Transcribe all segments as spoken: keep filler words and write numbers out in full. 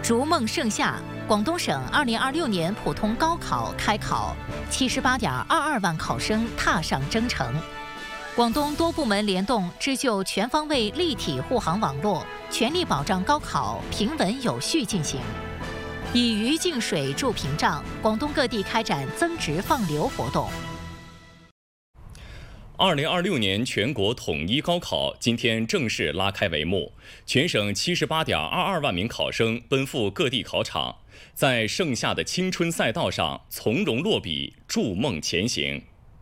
逐梦盛夏，广东省二零二六年普通高考开考，七十八点二二万考生踏上征程。广东多部门联动，织就全方位立体护航网络，全力保障高考平稳有序进行。以鱼净水筑屏障，广东各地开展增值放流活动。 二零二六年全国统一高考今天正式拉开帷幕，全省七十八点二二万名考生奔赴各地考场，在盛夏的青春赛道上从容落笔，筑梦前行。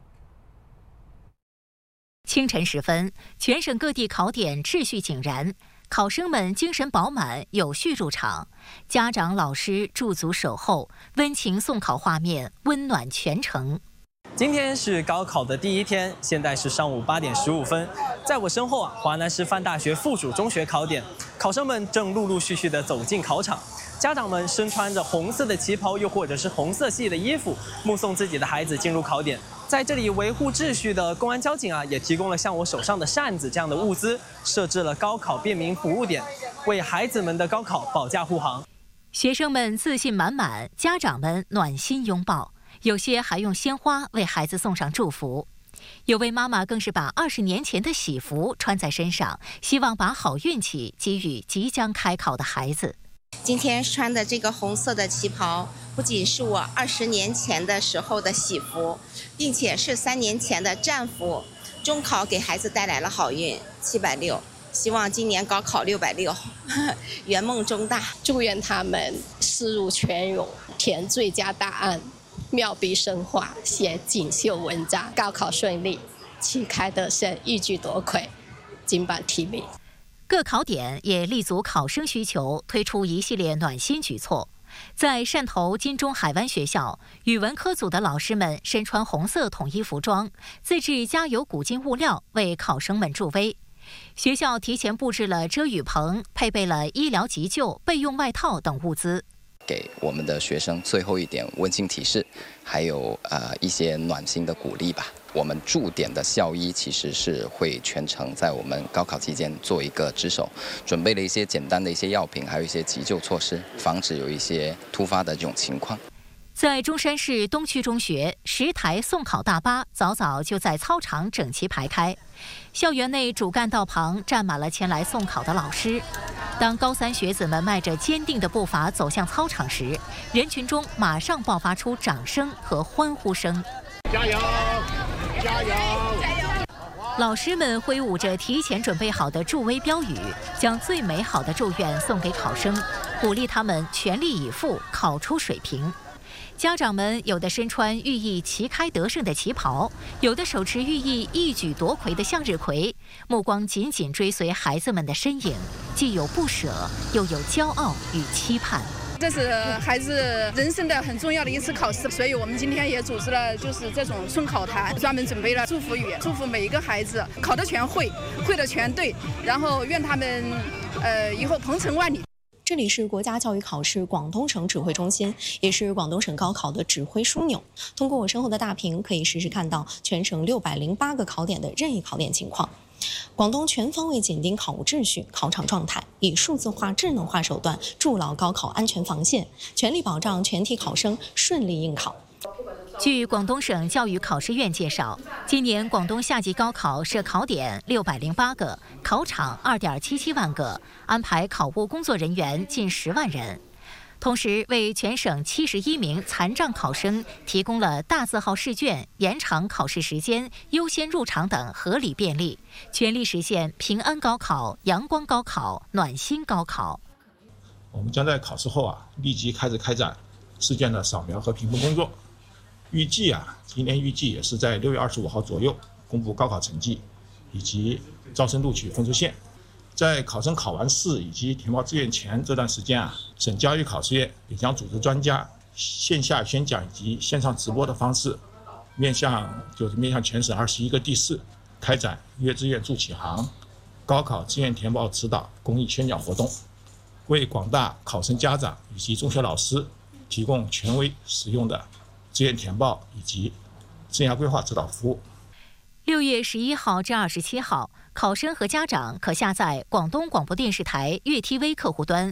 清晨时分，全省各地考点秩序井然，考生们精神饱满，有序入场，家长老师驻足守候，温情送考画面温暖全城。 今天是高考的第一天，现在是上午八点十五分，在我身后啊，华南师范大学附属中学考点，考生们正陆陆续续地走进考场，家长们身穿着红色的旗袍，又或者是红色系的衣服，目送自己的孩子进入考点。在这里维护秩序的公安交警啊，也提供了像我手上的扇子这样的物资，设置了高考便民服务点，为孩子们的高考保驾护航。 学生们自信满满，家长们暖心拥抱。有些还用鲜花为孩子送上祝福，有位妈妈更是把二十年前的喜服穿在身上，希望把好运气给予即将开考的孩子。 今天穿的这个红色的旗袍，不仅是我二十年前的时候的喜服，并且是三年前的战服。中考给孩子带来了好运，七百六。希望今年高考六百六，圆梦中大。 祝愿他们思如泉涌，填最佳答案。妙笔生花，写锦绣文章，高考顺利，旗开得胜，一举夺魁，金榜题名。 各考点也立足考生需求，推出一系列暖心举措。在汕头金钟海湾学校，语文科组的老师们身穿红色统一服装，自制加油鼓劲物料，为考生们助威。学校提前布置了遮雨棚，配备了医疗急救、备用外套等物资。 给我们的学生最后一点温馨提示，还有呃一些暖心的鼓励吧。我们驻点的校医其实是会全程在我们高考期间做一个值守，准备了一些简单的一些药品，还有一些急救措施，防止有一些突发的这种情况。 在中山市东区中学，十台送考大巴早早就在操场整齐排开，校园内主干道旁站满了前来送考的老师。当高三学子们迈着坚定的步伐走向操场时，人群中马上爆发出掌声和欢呼声。 加油！加油！ 加油！老师们挥舞着提前准备好的助威标语，将最美好的祝愿送给考生，鼓励他们全力以赴，考出水平。家长们有的身穿寓意旗开得胜的旗袍，有的手持寓意一举夺魁的向日葵，目光紧紧追随孩子们的身影，既有不舍，又有骄傲与期盼。 这是孩子人生的很重要的一次考试，所以我们今天也组织了就是这种送考坛，专门准备了祝福语，祝福每一个孩子考得全会，会得全对，然后愿他们呃以后鹏程万里。 这里是国家教育考试广东省指挥中心，也是广东省高考的指挥枢纽。通过我身后的大屏，可以实时看到全省六百零八个考点的任意考点情况。广东全方位紧盯考务秩序、考场状态，以数字化、智能化手段筑牢高考安全防线，全力保障全体考生顺利应考。 据广东省教育考试院介绍，今年广东夏季高考设考点六百零八个，考场二点七七万个，安排考务工作人员近十万人。同时，为全省七十一名残障考生提供了大字号试卷、延长考试时间、优先入场等合理便利，全力实现平安高考、阳光高考、暖心高考。 我们将在考试后啊，立即开始开展试卷的扫描和评分工作。预计啊，今年预计也是在六月二十五号左右公布高考成绩以及招生录取分数线。在考生考完试以及填报志愿前这段时间啊，省教育考试院也将组织专家线下宣讲以及线上直播的方式，面向就是面向全省二十一个地市开展约志愿助启航、高考志愿填报指导公益宣讲活动，为广大考生家长以及中学老师提供权威实用的志愿填报以及生涯规划指导服务。 六月十一号至二十七号，考生和家长可下载广东广播电视台粤 T V 客户端